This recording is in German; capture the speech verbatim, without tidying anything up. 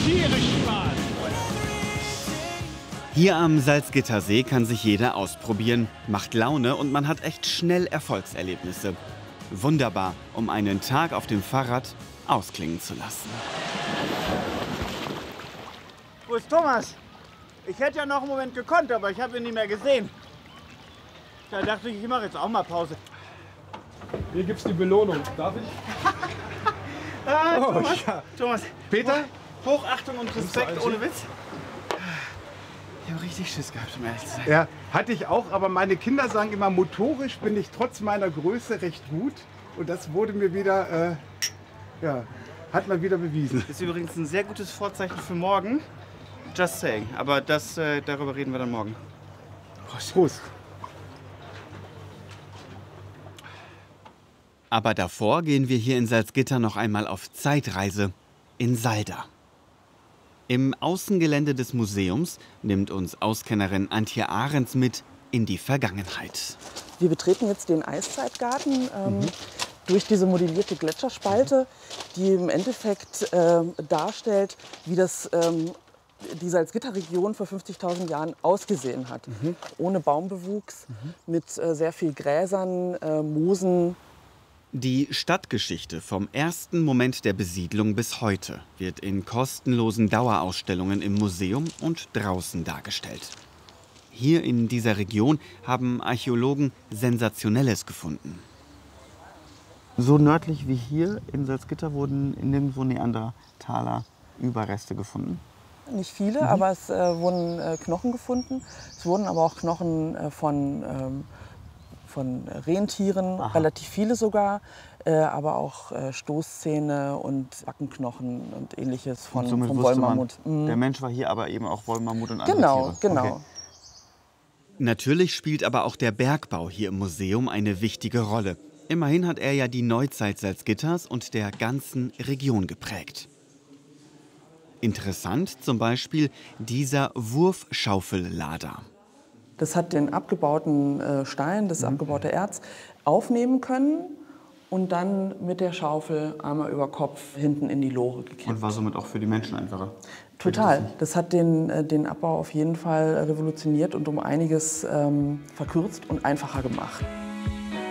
tierisch Spaß. Hier am Salzgittersee kann sich jeder ausprobieren, macht Laune und man hat echt schnell Erfolgserlebnisse. Wunderbar, um einen Tag auf dem Fahrrad ausklingen zu lassen. Wo ist Thomas? Ich hätte ja noch einen Moment gekonnt, aber ich habe ihn nicht mehr gesehen. Da dachte ich, ich mache jetzt auch mal Pause. Hier gibt's die Belohnung. Darf ich? Ah, Oh, Thomas, ja. Thomas, Peter? Hochachtung und Respekt, Alles ohne Witz. Ich habe richtig Schiss gehabt, um ehrlich zu sein. Ja, hatte ich auch, aber meine Kinder sagen immer, motorisch bin ich trotz meiner Größe recht gut. Und das wurde mir wieder, äh, ja, hat man wieder bewiesen. Das ist übrigens ein sehr gutes Vorzeichen für morgen. Just saying. Aber das, äh, darüber reden wir dann morgen. Prost. Prost. Aber davor gehen wir hier in Salzgitter noch einmal auf Zeitreise in Salda. Im Außengelände des Museums nimmt uns Auskennerin Antje Ahrens mit in die Vergangenheit. Wir betreten jetzt den Eiszeitgarten ähm, mhm. durch diese modellierte Gletscherspalte, die im Endeffekt äh, darstellt, wie das, ähm, die Salzgitter-Region vor fünfzigtausend Jahren ausgesehen hat. Mhm. Ohne Baumbewuchs, mhm. mit äh, sehr viel Gräsern, äh, Moosen. Die Stadtgeschichte vom ersten Moment der Besiedlung bis heute wird in kostenlosen Dauerausstellungen im Museum und draußen dargestellt. Hier in dieser Region haben Archäologen Sensationelles gefunden. So nördlich wie hier in Salzgitter wurden nirgendwo Neandertaler Überreste gefunden. Nicht viele, Mhm. aber es äh, wurden äh, Knochen gefunden. Es wurden aber auch Knochen äh, von, ähm, von Rentieren, Aha. relativ viele sogar, äh, aber auch äh, Stoßzähne und Backenknochen und ähnliches von, und vom Wollmammut. Mhm. Der Mensch war hier aber eben auch Wollmammut und andere genau, Tiere. Genau, genau. Okay. Natürlich spielt aber auch der Bergbau hier im Museum eine wichtige Rolle. Immerhin hat er ja die Neuzeit Salzgitters und der ganzen Region geprägt. Interessant zum Beispiel dieser Wurfschaufellader. Das hat den abgebauten äh, Stein, das mhm. abgebaute Erz aufnehmen können und dann mit der Schaufel einmal über Kopf hinten in die Lore gekippt. Und war somit auch für die Menschen einfacher? Total. Das hat den, äh, den Abbau auf jeden Fall revolutioniert und um einiges ähm, verkürzt und einfacher gemacht.